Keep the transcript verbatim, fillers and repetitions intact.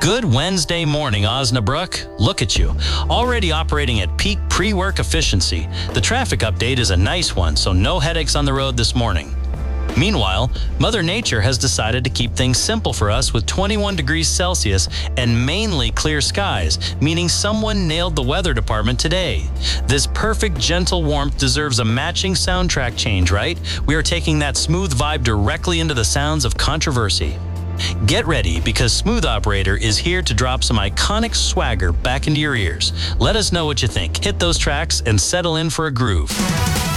Good Wednesday morning, Osnabrück. Look at you, already operating at peak pre-work efficiency. The traffic update is a nice one, so no headaches on the road this morning. Meanwhile, Mother Nature has decided to keep things simple for us with twenty-one degrees Celsius and mainly clear skies, meaning someone nailed the weather department today. This perfect, gentle warmth deserves a matching soundtrack change, right? We are taking that smooth vibe directly into the sounds of controversy. Get ready, because Smooth Operator is here to drop some iconic swagger back into your ears. Let us know what you think. Hit those tracks and settle in for a groove.